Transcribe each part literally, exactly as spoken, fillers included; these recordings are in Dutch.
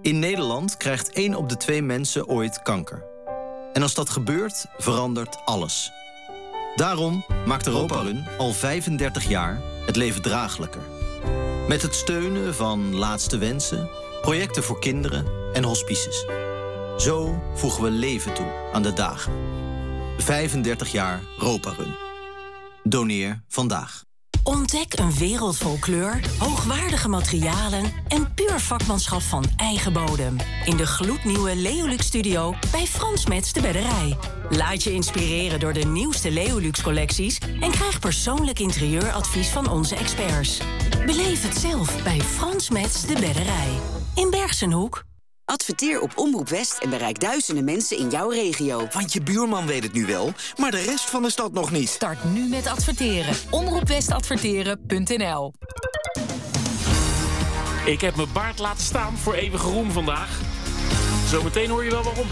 In Nederland krijgt één op de twee mensen ooit kanker. En als dat gebeurt, verandert alles. Daarom maakt Europa-Run al vijfendertig jaar het leven draaglijker. Met het steunen van Laatste Wensen, projecten voor kinderen en hospices. Zo voegen we leven toe aan de dagen. vijfendertig jaar Europa-Run. Doneer vandaag. Ontdek een wereld vol kleur, hoogwaardige materialen en puur vakmanschap van eigen bodem. In de gloednieuwe Leolux Studio bij Frans Metz de Bedderij. Laat je inspireren door de nieuwste Leolux collecties en krijg persoonlijk interieuradvies van onze experts. Beleef het zelf bij Frans Metz de Bedderij. In Bergsenhoek. Adverteer op Omroep West en bereik duizenden mensen in jouw regio. Want je buurman weet het nu wel, maar de rest van de stad nog niet. Start nu met adverteren. omroep west adverteren punt n l. Ik heb mijn baard laten staan voor eeuwige roem vandaag. Zometeen hoor je wel waarom.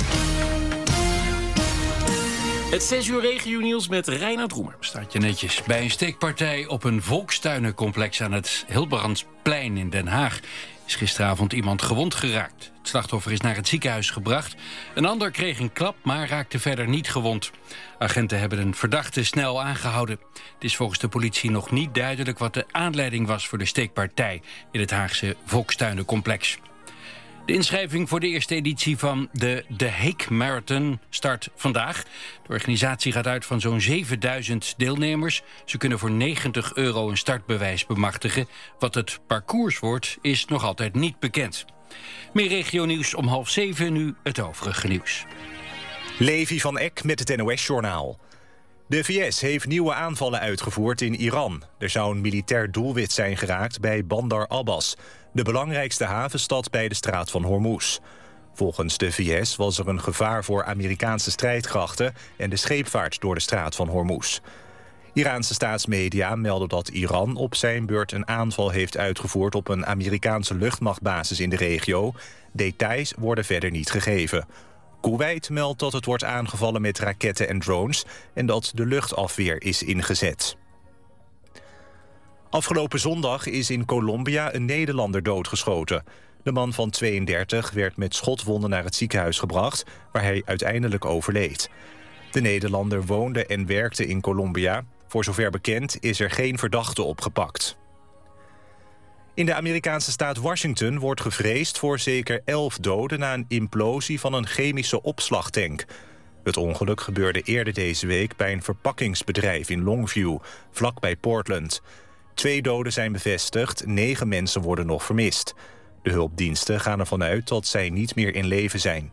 Het zes uur regio-nieuws met Reinoud Roemer. Staat je netjes. Bij een steekpartij op een volkstuinencomplex aan het Hildebrandsplein in Den Haag is gisteravond iemand gewond geraakt. Het slachtoffer is naar het ziekenhuis gebracht. Een ander kreeg een klap, maar raakte verder niet gewond. Agenten hebben een verdachte snel aangehouden. Het is volgens de politie nog niet duidelijk wat de aanleiding was voor de steekpartij in het Haagse volkstuinencomplex. De inschrijving voor de eerste editie van de The Hague Marathon start vandaag. De organisatie gaat uit van zo'n zevenduizend deelnemers. Ze kunnen voor negentig euro een startbewijs bemachtigen. Wat het parcours wordt, is nog altijd niet bekend. Meer regionieuws om half zeven, nu het overige nieuws. Levi van Eck met het N O S-journaal. De V S heeft nieuwe aanvallen uitgevoerd in Iran. Er zou een militair doelwit zijn geraakt bij Bandar Abbas, de belangrijkste havenstad bij de straat van Hormuz. Volgens de V S was er een gevaar voor Amerikaanse strijdkrachten en de scheepvaart door de straat van Hormuz. Iraanse staatsmedia melden dat Iran op zijn beurt een aanval heeft uitgevoerd op een Amerikaanse luchtmachtbasis in de regio. Details worden verder niet gegeven. Koeweit meldt dat het wordt aangevallen met raketten en drones en dat de luchtafweer is ingezet. Afgelopen zondag is in Colombia een Nederlander doodgeschoten. De man van tweeëndertig werd met schotwonden naar het ziekenhuis gebracht, waar hij uiteindelijk overleed. De Nederlander woonde en werkte in Colombia. Voor zover bekend is er geen verdachte opgepakt. In de Amerikaanse staat Washington wordt gevreesd voor zeker elf doden na een implosie van een chemische opslagtank. Het ongeluk gebeurde eerder deze week bij een verpakkingsbedrijf in Longview, vlakbij Portland. Twee doden zijn bevestigd, negen mensen worden nog vermist. De hulpdiensten gaan ervan uit dat zij niet meer in leven zijn.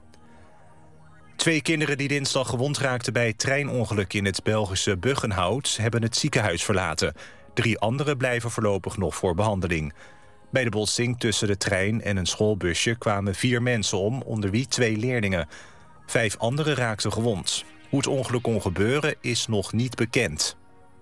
Twee kinderen die dinsdag gewond raakten bij het treinongeluk in het Belgische Buggenhout hebben het ziekenhuis verlaten. Drie anderen blijven voorlopig nog voor behandeling. Bij de botsing tussen de trein en een schoolbusje kwamen vier mensen om, onder wie twee leerlingen. Vijf anderen raakten gewond. Hoe het ongeluk kon gebeuren is nog niet bekend.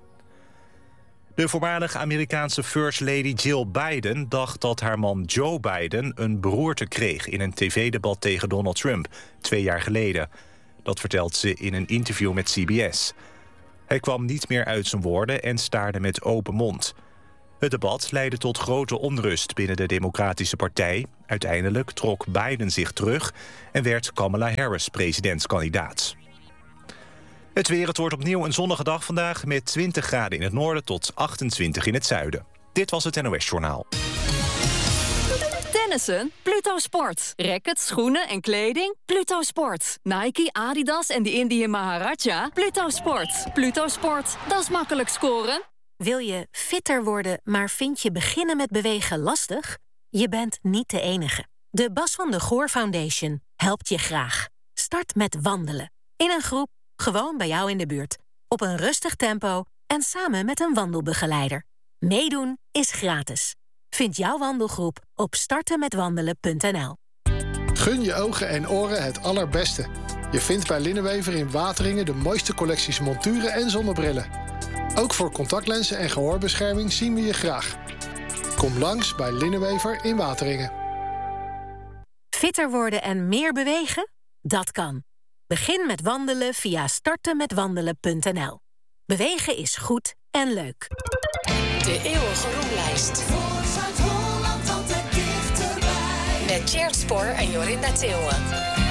De voormalige Amerikaanse First Lady Jill Biden dacht dat haar man Joe Biden een beroerte kreeg in een tv-debat tegen Donald Trump, twee jaar geleden. Dat vertelt ze in een interview met C B S. Hij kwam niet meer uit zijn woorden en staarde met open mond. Het debat leidde tot grote onrust binnen de Democratische Partij. Uiteindelijk trok Biden zich terug en werd Kamala Harris presidentskandidaat. Het weer, het wordt opnieuw een zonnige dag vandaag met twintig graden in het noorden tot achtentwintig in het zuiden. Dit was het N O S-journaal. Tennissen? Pluto Sport. Rackets, schoenen en kleding? Pluto Sport. Nike, Adidas en de Indian Maharaja? Pluto Sport. Pluto Sport. Dat is makkelijk scoren. Wil je fitter worden, maar vind je beginnen met bewegen lastig? Je bent niet de enige. De Bas van de Goor Foundation helpt je graag. Start met wandelen. In een groep, gewoon bij jou in de buurt. Op een rustig tempo en samen met een wandelbegeleider. Meedoen is gratis. Vind jouw wandelgroep op starten met wandelen punt n l. Gun je ogen en oren het allerbeste. Je vindt bij Linnenwever in Wateringen de mooiste collecties monturen en zonnebrillen. Ook voor contactlenzen en gehoorbescherming zien we je graag. Kom langs bij Linnenwever in Wateringen. Fitter worden en meer bewegen? Dat kan. Begin met wandelen via starten met wandelen punt n l. Bewegen is goed en leuk. De eeuwige roemlijst. Voor Zuid-Holland altijd dichterbij. met Tjeerd Spoor en Jorinda Theeuwen.